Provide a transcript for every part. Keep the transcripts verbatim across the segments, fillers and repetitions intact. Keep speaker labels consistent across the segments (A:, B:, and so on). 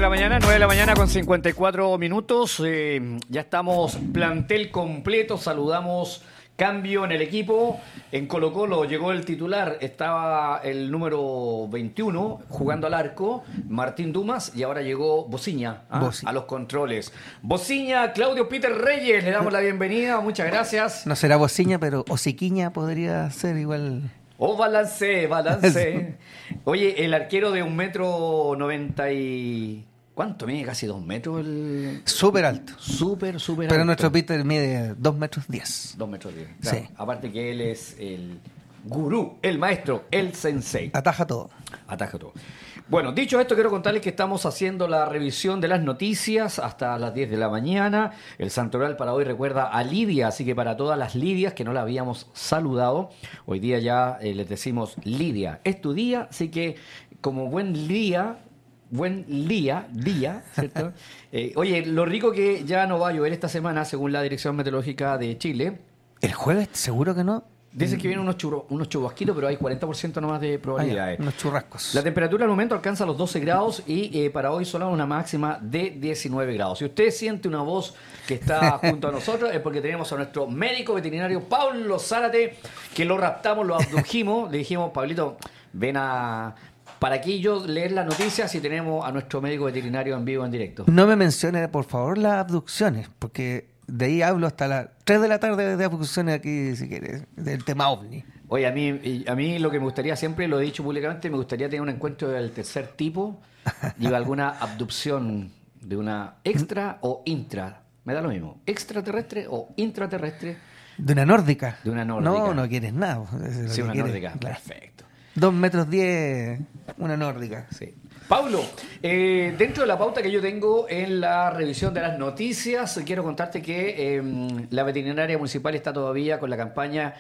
A: la mañana, nueve de la mañana con cincuenta y cuatro minutos. Eh, ya estamos plantel completo. Saludamos cambio en el equipo. En Colo-Colo llegó el titular. Estaba el número veintiuno jugando al arco, Martín Dumas, y ahora llegó Bociña ¿ah? a los controles. Bociña, Claudio Peter Reyes, le damos la bienvenida. Muchas gracias.
B: No será Bociña, pero Osiquiña podría ser igual.
A: Oh, balance, balance. Oye, el arquero de un metro noventa y... ¿Cuánto mide? Casi dos metros. El...
B: Súper alto.
A: Súper, súper
B: alto. Pero
A: nuestro
B: Peter mide dos metros diez.
A: Dos metros diez. Claro.
B: Sí.
A: Aparte que él es el gurú, el maestro, el sensei.
B: Ataja todo.
A: Ataja todo. Bueno, dicho esto, quiero contarles que estamos haciendo la revisión de las noticias hasta las diez de la mañana. El santoral para hoy recuerda a Lidia, así que para todas las Lidias que no la habíamos saludado, hoy día ya eh, les decimos Lidia. Es tu día, así que como buen día, buen día, día, ¿cierto? eh, oye, lo rico que ya no va a llover esta semana, según la Dirección Meteorológica de Chile.
B: ¿El jueves? ¿Seguro que no?
A: Dicen que vienen unos, churro, unos chubasquitos, pero hay cuarenta por ciento nomás de probabilidades.
B: Ah, unos churrascos.
A: La temperatura al momento alcanza los doce grados y eh, para hoy solo una máxima de diecinueve grados. Si usted siente una voz que está junto a nosotros es porque tenemos a nuestro médico veterinario Pablo Zárate, que lo raptamos, lo abdujimos. Le dijimos, Pablito, ven a... ¿Para aquí yo leer las noticias si tenemos a nuestro médico veterinario en vivo, en directo?
B: No me mencione, por favor, las abducciones, porque... De ahí hablo hasta las tres de la tarde de abducciones aquí, si quieres, del tema ovni.
A: Oye, a mí, a mí lo que me gustaría, siempre lo he dicho públicamente, me gustaría tener un encuentro del tercer tipo y alguna abducción de una extra o intra. Me da lo mismo. Extraterrestre o intraterrestre.
B: De una nórdica.
A: De una nórdica.
B: No, no quieres nada.
A: Sí, una
B: quieres.
A: nórdica.
B: Claro.
A: Perfecto.
B: Dos metros diez, una nórdica.
A: Sí. Pablo, eh, dentro de la pauta que yo tengo en la revisión de las noticias, quiero contarte que eh, la veterinaria municipal está todavía con la campaña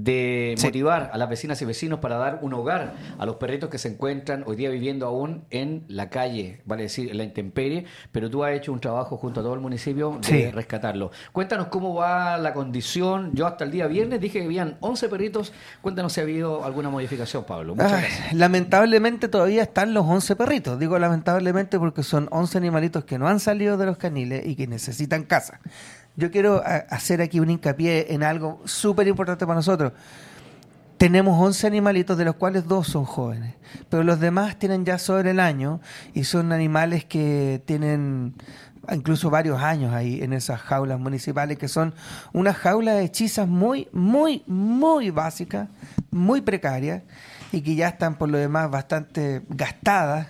A: de
B: sí.
A: motivar a las vecinas y vecinos para dar un hogar a los perritos que se encuentran hoy día viviendo aún en la calle, vale decir, en la intemperie, pero tú has hecho un trabajo junto a todo el municipio de
B: sí.
A: rescatarlo. Cuéntanos cómo va la condición. Yo hasta el día viernes dije que habían once perritos. Cuéntanos si ha habido alguna modificación, Pablo. Muchas
B: Ay,
A: gracias.
B: Lamentablemente todavía están los once perritos. Digo lamentablemente porque son once animalitos que no han salido de los caniles y que necesitan casa. Yo quiero a, hacer aquí un hincapié en algo súper importante para nosotros. Tenemos once animalitos, de los cuales dos son jóvenes, pero los demás tienen ya sobre el año y son animales que tienen incluso varios años ahí en esas jaulas municipales, que son unas jaulas hechizas muy, muy, muy básicas, muy precarias y que ya están por lo demás bastante gastadas.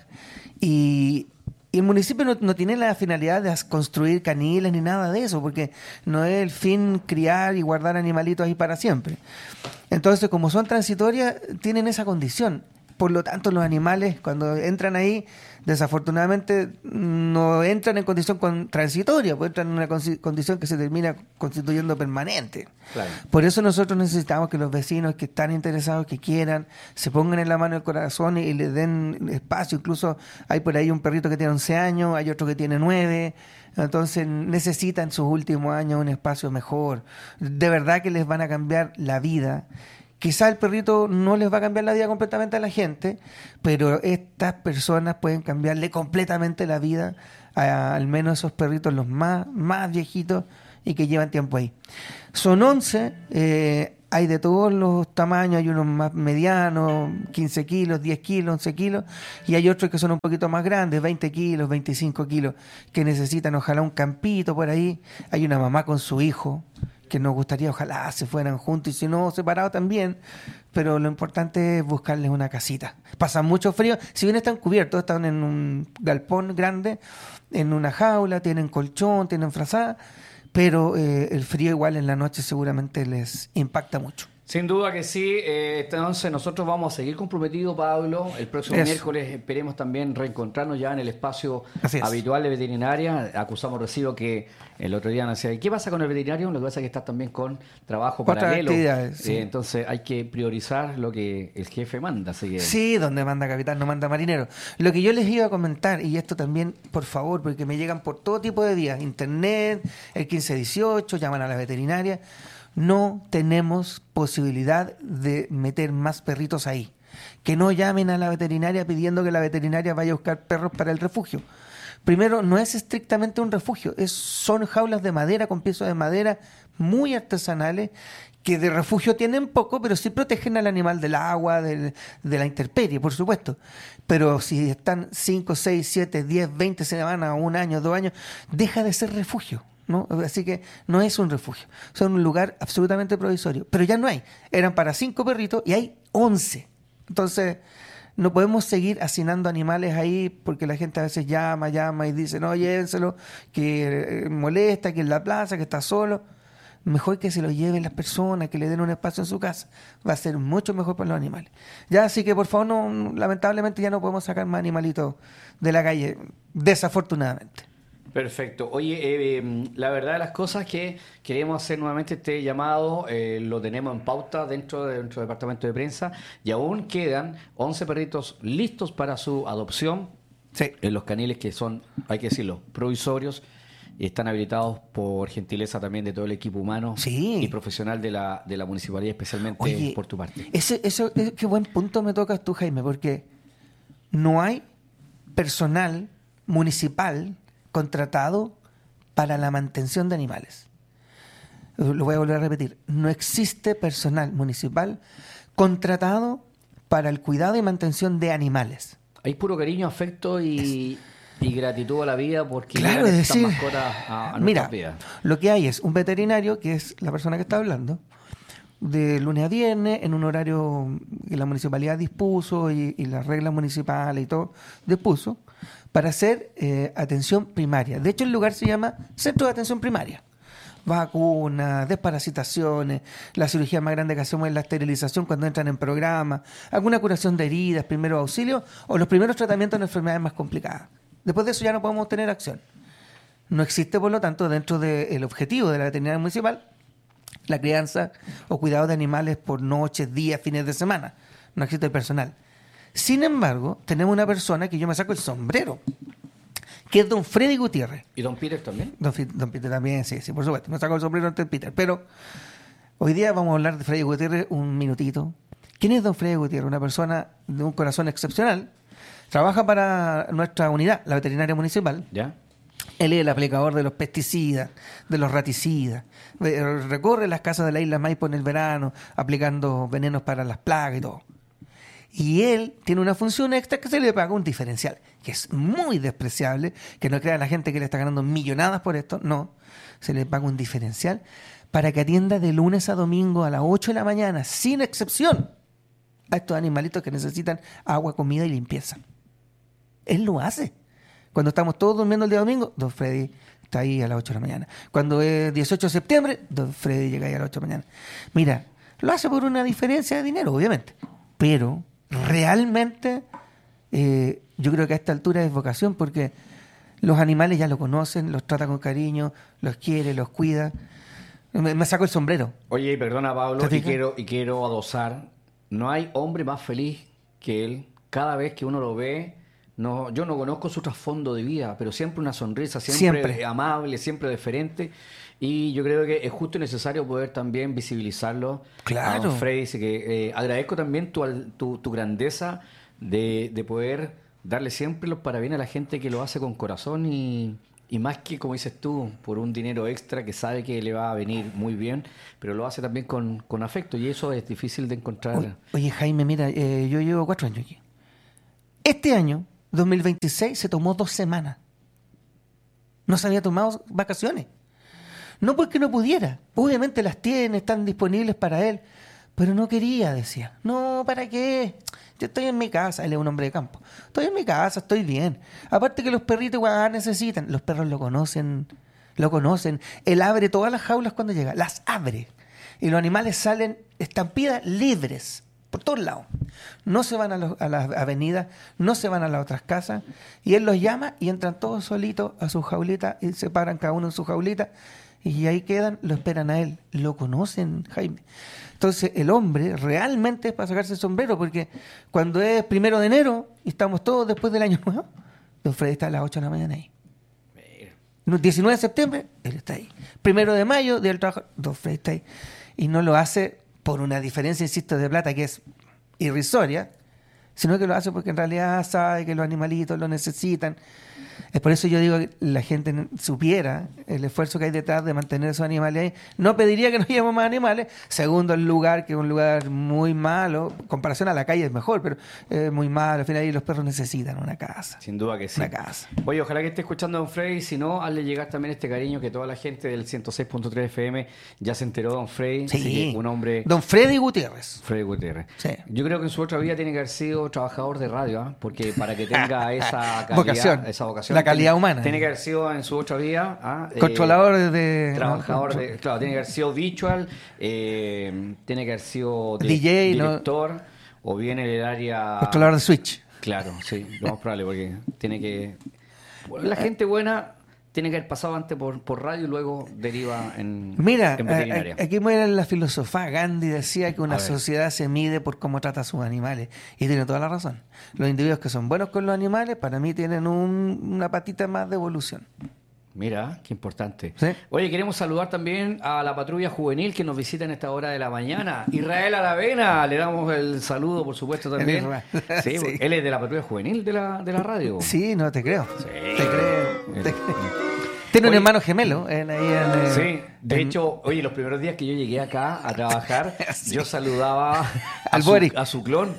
B: Y, y el municipio no, no tiene la finalidad de construir caniles ni nada de eso, porque no es el fin criar y guardar animalitos ahí para siempre. Entonces, como son transitorias, tienen esa condición. Por lo tanto, los animales, cuando entran ahí, desafortunadamente no entran en condición con, transitoria, pues entran en una con, condición que se termina constituyendo permanente.
A: Claro.
B: Por eso nosotros necesitamos que los vecinos que están interesados, que quieran, se pongan en la mano el corazón y, y le den espacio. Incluso hay por ahí un perrito que tiene once años, hay otro que tiene nueve. Entonces necesitan en sus últimos años un espacio mejor. De verdad que les van a cambiar la vida. Quizá el perrito no les va a cambiar la vida completamente a la gente, pero estas personas pueden cambiarle completamente la vida a, al menos esos perritos, los más, más viejitos y que llevan tiempo ahí. Son once, eh, hay de todos los tamaños, hay unos más medianos, quince kilos, diez kilos, once kilos, y hay otros que son un poquito más grandes, veinte kilos, veinticinco kilos, que necesitan ojalá un campito por ahí. Hay una mamá con su hijo, que nos gustaría, ojalá se fueran juntos y si no, separados también, pero lo importante es buscarles una casita. Pasan mucho frío, si bien están cubiertos, están en un galpón grande, en una jaula, tienen colchón, tienen frazada, pero eh, el frío igual en la noche seguramente les impacta mucho.
A: Sin duda que sí. Eh, entonces nosotros vamos a seguir comprometidos, Pablo. El próximo
B: Eso.
A: miércoles esperemos también reencontrarnos ya en el espacio habitual de veterinaria. Acusamos recibo que el otro día nos decía, ¿qué pasa con el veterinario? Lo que pasa es que estás también con trabajo
B: Otras
A: paralelo.
B: actividades, sí.
A: Eh, entonces hay que priorizar lo que el jefe manda. Así que...
B: Sí, donde manda capitán no manda marinero. Lo que yo les iba a comentar, y esto también, por favor, porque me llegan por todo tipo de vías, internet, el quince dieciocho, llaman a la veterinaria. No tenemos posibilidad de meter más perritos ahí. que no llamen a la veterinaria pidiendo que la veterinaria vaya a buscar perros para el refugio. Primero, no es estrictamente un refugio, es, son jaulas de madera con piezos de madera muy artesanales que de refugio tienen poco, pero sí protegen al animal del agua, del, de la intemperie, por supuesto. Pero si están cinco, seis, siete, diez, veinte semanas, un año, dos años, deja de ser refugio, ¿no? Así que no es un refugio, son un lugar absolutamente provisorio. Pero ya no hay, eran para cinco perritos y hay once. Entonces, no podemos seguir hacinando animales ahí porque la gente a veces llama, llama y dice, no, llévenselo, que molesta, que en la plaza, que está solo. Mejor que se lo lleven las personas, que le den un espacio en su casa. Va a ser mucho mejor para los animales. Ya, así que por favor, no, lamentablemente ya no podemos sacar más animalitos de la calle, desafortunadamente.
A: Perfecto. Oye, eh, la verdad de las cosas es que queremos hacer nuevamente este llamado, eh, lo tenemos en pauta dentro de nuestro departamento de prensa y aún quedan once perritos listos para su adopción.
B: Sí.
A: En los caniles que son, hay que decirlo, provisorios. Y están habilitados por gentileza también de todo el equipo humano
B: sí.
A: y profesional de la, de la municipalidad, especialmente
B: Oye,
A: por tu parte.
B: Ese, eso, ese, qué buen punto me tocas tú, Jaime, porque no hay personal municipal contratado para la mantención de animales. Lo voy a volver a repetir. No existe personal municipal contratado para el cuidado y mantención de animales.
A: Hay puro cariño, afecto y... Es... Y gratitud a la vida porque
B: claro, es decir,
A: mascotas a, a
B: mira,
A: vidas.
B: Lo que hay es un veterinario, que es la persona que está hablando, de lunes a viernes, en un horario que la municipalidad dispuso y, y las reglas municipales y todo dispuso, para hacer eh, atención primaria. De hecho, el lugar se llama Centro de Atención Primaria. Vacunas, desparasitaciones, la cirugía más grande que hacemos es la esterilización cuando entran en programa, alguna curación de heridas, primeros auxilios o los primeros tratamientos de enfermedades más complicadas. Después de eso ya no podemos tener acción. No existe, por lo tanto, dentro del objetivo de la veterinaria municipal, la crianza o cuidado de animales por noches, días, fines de semana. No existe el personal. Sin embargo, tenemos una persona que yo me saco el sombrero, que es don Freddy Gutiérrez.
A: ¿Y don Peter también?
B: Don, don Peter también, sí, sí, por supuesto. Me saco el sombrero ante Peter. Pero hoy día vamos a hablar de Freddy Gutiérrez un minutito. ¿Quién es don Freddy Gutiérrez? Una persona de un corazón excepcional. Trabaja para nuestra unidad, la veterinaria municipal.
A: ¿Ya?
B: Él es el aplicador de los pesticidas, de los raticidas. Recorre las casas de la isla Maipo en el verano, aplicando venenos para las plagas y todo. Y él tiene una función extra que se le paga un diferencial, que es muy despreciable, que no crea la gente que le está ganando millonadas por esto. No, se le paga un diferencial para que atienda de lunes a domingo a las ocho de la mañana, sin excepción, a estos animalitos que necesitan agua, comida y limpieza. Él lo hace. Cuando estamos todos durmiendo el día domingo, don Freddy está ahí a las ocho de la mañana. Cuando es dieciocho de septiembre, don Freddy llega ahí a las ocho de la mañana. Mira, lo hace por una diferencia de dinero, obviamente. Pero realmente eh, yo creo que a esta altura es vocación porque los animales ya lo conocen, los trata con cariño, los quiere, los cuida. Me, me saco el sombrero.
A: Oye, perdona Pablo, y quiero, y quiero adosar. No hay hombre más feliz que él. Cada vez que uno lo ve... No, yo no conozco su trasfondo de vida, pero siempre una sonrisa, siempre, siempre. amable, siempre deferente. Y yo creo que es justo y necesario poder también visibilizarlo.
B: Claro.
A: A don Freddy, dice que eh, agradezco también tu, tu, tu grandeza de, de poder darle siempre los parabienes a la gente que lo hace con corazón y, y más que, como dices tú, por un dinero extra que sabe que le va a venir muy bien, pero lo hace también con, con afecto y eso es difícil de encontrar.
B: Oye, oye Jaime, mira, eh, yo llevo cuatro años aquí. Este año... dos mil veintiséis se tomó dos semanas. No se había tomado vacaciones. No porque no pudiera. Obviamente las tiene, están disponibles para él. Pero no quería, decía. No, ¿para qué? Yo estoy en mi casa. Él es un hombre de campo. Estoy en mi casa, estoy bien. Aparte que los perritos igual necesitan. Los perros lo conocen. Lo conocen. Él abre todas las jaulas cuando llega. Las abre. Y los animales salen estampidas libres. Por todos lados. No se van a, los, a las avenidas, no se van a las otras casas, y él los llama y entran todos solitos a su jaulita y se paran cada uno en su jaulita y ahí quedan, lo esperan a él. Lo conocen, Jaime. Entonces el hombre realmente es para sacarse el sombrero, porque cuando es primero de enero y estamos todos después del año nuevo, don Freddy está a las ocho de la mañana ahí. diecinueve de septiembre, él está ahí. Primero de mayo, día del trabajo, don Freddy está ahí. Y no lo hace por una diferencia, insisto, de plata que es irrisoria, sino que lo hace porque en realidad sabe que los animalitos lo necesitan. Es por eso yo digo que la gente supiera el esfuerzo que hay detrás de mantener esos animales ahí. No pediría que no llevemos más animales. Segundo, el lugar, que es un lugar muy malo. En comparación a la calle es mejor, pero es muy malo. Al final ahí los perros necesitan una casa.
A: Sin duda que sí.
B: Una casa.
A: Oye, ojalá que esté escuchando a Don Freddy. Si no, hazle llegar también este cariño que toda la gente del ciento seis punto tres F M ya se enteró de Don Freddy.
B: Sí.
A: Un hombre...
B: Don Freddy Gutiérrez.
A: Freddy Gutiérrez.
B: Sí.
A: Yo creo que en su otra vida tiene que haber sido trabajador de radio, ¿eh? Porque para que tenga esa calidad,
B: vocación.
A: esa vocación...
B: La calidad humana.
A: Tiene que haber sido en su otra vida... ¿ah?
B: Controlador
A: eh,
B: de...
A: Trabajador
B: no,
A: de... Claro, tiene que haber sido visual, eh, tiene que haber sido
B: D J,
A: director, ¿no? O bien en el área...
B: Controlador de Switch.
A: Claro, sí, lo más probable, porque tiene que... La gente buena tiene que haber pasado antes por, por radio y luego deriva en,
B: Mira,
A: en veterinaria.
B: a- a- aquí muere la filosofía. Gandhi decía que una
A: A ver.
B: sociedad se mide por cómo trata a sus animales. Y tiene toda la razón. Los individuos que son buenos con los animales, para mí tienen un- una patita más de evolución.
A: Mira, qué importante.
B: Sí.
A: Oye, queremos saludar también a la patrulla juvenil que nos visita en esta hora de la mañana. Israel Aravena, le damos el saludo, por supuesto, también.
B: Israel.
A: Sí,
B: Sí.
A: Él es de la patrulla juvenil de la, de la radio.
B: Sí, no te creo.
A: Sí.
B: Te creo. te creo. Tiene un
A: Oye.
B: hermano gemelo en, ahí en, eh,
A: Sí, de
B: en-
A: hecho, oye, los primeros días que yo llegué acá a trabajar,
B: Sí.
A: yo saludaba a
B: Al
A: su,
B: Boris.
A: a su clon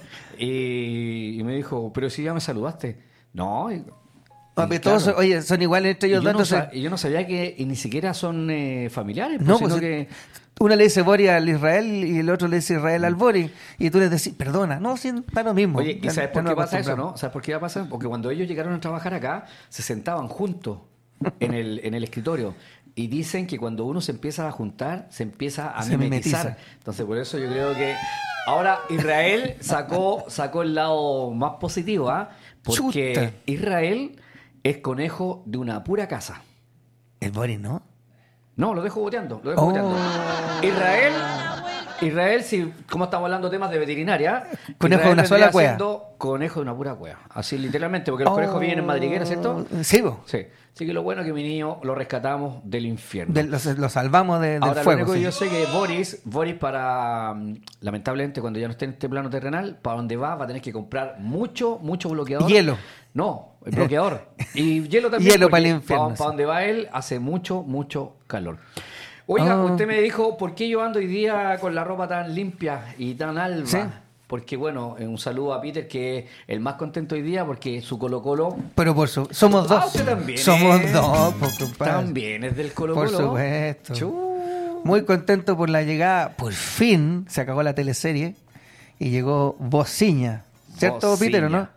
A: y, y me dijo, pero si ya me saludaste. No, y-
B: Ah,
A: y
B: pero todos
A: claro.
B: son- oye, son iguales entre
A: Y
B: ellos
A: yo,
B: dos.
A: no
B: entonces-
A: sa- y yo no sabía que y ni siquiera son eh, familiares, pues,
B: No,
A: sino
B: pues
A: que...
B: uno le dice Boris al Israel y el otro le dice Israel al Boris. Y tú les decís, perdona. No, sí, está lo mismo.
A: Oye, ¿y
B: Ya-
A: sabes
B: ya
A: por
B: nos
A: qué pasa eso,
B: acostumbramos.
A: no? ¿Sabes por qué pasa? Porque cuando ellos llegaron a trabajar acá, se sentaban juntos en el, en el escritorio. Y dicen que cuando uno se empieza a juntar, se empieza a
B: Se
A: mimetizar.
B: mimetiza.
A: Entonces, por eso yo creo que ahora Israel sacó, sacó el lado más positivo, ¿ah? Porque
B: Chuta.
A: Israel es conejo de una pura casa.
B: El Boris, ¿no?
A: No, lo dejo boteando, lo dejo
B: Oh.
A: boteando. Israel, Israel, si como estamos hablando de temas de veterinaria,
B: Conejo
A: Israel
B: de una
A: vendría
B: sola cueva.
A: siendo conejo de una pura cueva. Así literalmente, porque los conejos viven en madriguera, ¿cierto?
B: Sí, vos.
A: Sí. Así que lo bueno es que mi niño lo rescatamos del infierno.
B: De- lo, lo salvamos de- del
A: Ahora,
B: fuego.
A: lo único que
B: sí.
A: yo sé que Boris, Boris para, mm, lamentablemente, cuando ya no esté en este plano terrenal, para donde va, va a tener que comprar mucho, mucho bloqueador.
B: Hielo.
A: No, el bloqueador. Y hielo también.
B: Hielo para
A: porque
B: el infierno,
A: Para,
B: sí.
A: donde va él, hace mucho, mucho calor. Oiga,
B: Oh.
A: usted me dijo, ¿por qué yo ando hoy día con la ropa tan limpia y tan alba?
B: Sí.
A: Porque, bueno, eh, un saludo a Peter, que es el más contento hoy día, porque su Colo Colo
B: Pero por su, somos
A: Ah,
B: dos.
A: usted también
B: Somos
A: es.
B: dos, por compadre.
A: también es del Colo
B: Por
A: Colo.
B: supuesto.
A: Chu.
B: Muy contento por la llegada. Por fin se acabó la teleserie y llegó Bociña. ¿Cierto,
A: Bociña.
B: Peter, o no?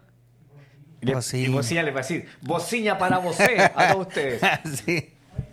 A: Y le-
B: Bociña.
A: Y Bociña le va a decir, Bociña para vocé a todos ustedes.
B: Sí.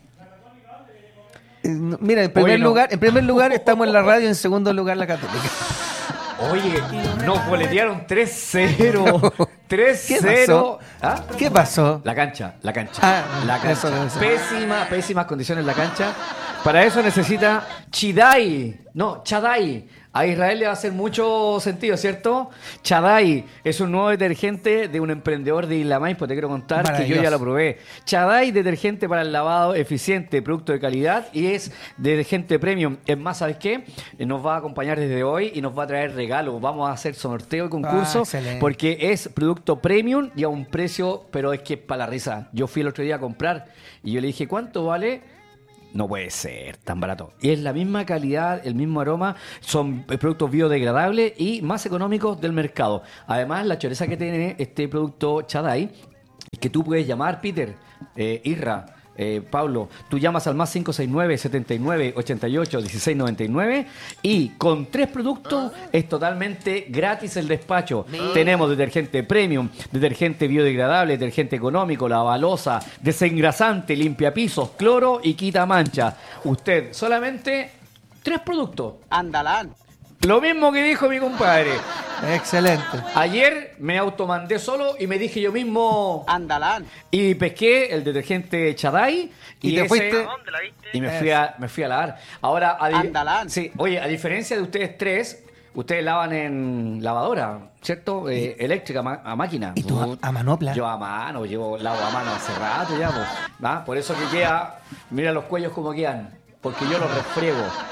B: Eh, no, Mira, en primer
A: Oye, no.
B: lugar, en primer lugar estamos en la radio, en segundo lugar la católica.
A: Oye, nos boletearon tres cero. tres
B: ¿Qué
A: cero.
B: pasó?
A: ¿Ah?
B: ¿Qué pasó?
A: La cancha, la cancha.
B: Ah,
A: la
B: eso
A: cancha.
B: debe ser.
A: Pésima, pésimas condiciones la cancha. Para eso necesita Chidai. No, Chadai. A Israel le va a hacer mucho sentido, ¿cierto? Chadai es un nuevo detergente de un emprendedor de Isla Maipo, te quiero contar que yo
B: Maravilloso.
A: ya lo probé. Chadai, detergente para el lavado eficiente, producto de calidad y es detergente premium. Es más, ¿sabes qué? Nos va a acompañar desde hoy y nos va a traer regalos. Vamos a hacer sorteo y concurso
B: Ah, excelente.
A: porque es producto premium y a un precio, pero es que es para la risa. Yo fui el otro día a comprar y yo le dije, ¿cuánto vale? No puede ser tan barato. Y es la misma calidad, el mismo aroma, son productos biodegradables y más económicos del mercado. Además, la choreza que tiene este producto Chadai es que tú puedes llamar, Peter, eh, Irra, eh, Pablo, tú llamas al más cinco seis nueve, setenta y nueve, ochenta y ocho, dieciséis noventa y nueve y con tres productos es totalmente gratis el despacho. Tenemos detergente premium, detergente biodegradable, detergente económico, lavalosa, desengrasante, limpia pisos, cloro y quita mancha. Usted solamente tres productos.
C: Andalán.
A: Lo mismo que dijo mi compadre.
B: Excelente.
A: Ayer me automandé solo y me dije yo mismo
C: Andalán.
A: y pesqué el detergente Chadai y,
B: ¿Y te
A: ese-
B: fuiste?
A: y me fui a me fui a lavar. Ahora a di-
C: Andalán.
A: sí, oye, a diferencia de ustedes tres, ustedes lavan en lavadora, ¿cierto? Eh, eléctrica ma- a máquina.
B: ¿Y tú a-
A: Put-
B: a manopla?
A: Yo a mano, llevo lavo a mano hace rato ya, pues. ¿Va? Por eso que queda, mira los cuellos como quedan, porque yo los refriego.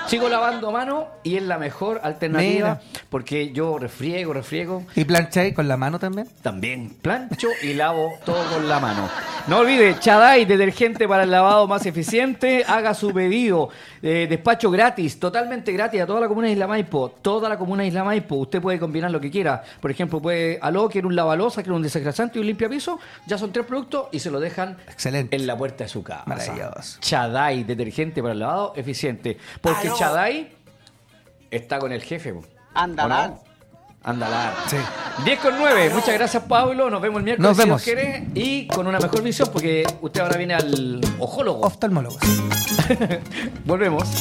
A: Sigo lavando a mano y es la mejor alternativa
B: Mira.
A: porque yo refriego, refriego.
B: ¿Y plancháis con la mano también?
A: También plancho y lavo todo con la mano. No olvide, Chaday, detergente para el lavado más eficiente. Haga su pedido. Eh, despacho gratis, totalmente gratis a toda la comuna de Isla Maipo. Toda la comuna de Isla Maipo. Usted puede combinar lo que quiera. Por ejemplo, puede, aló, quiere un lavalosa, quiere un desengrasante y un limpiapiso. Ya son tres productos y se lo dejan
B: Excelente.
A: en la puerta de su casa.
B: Maravilloso.
A: Chaday, detergente para el lavado eficiente. Porque
C: Aló.
A: Chaday está con el jefe. po.
C: Andalar.
A: ¿O no? Andalar.
B: Sí.
A: diez con nueve. Muchas gracias, Pablo. Nos vemos el miércoles.
B: Nos
A: si
B: vemos.
A: Dios quiere, y con una mejor visión, porque usted ahora viene al ojólogo.
B: Oftalmólogos.
A: Volvemos.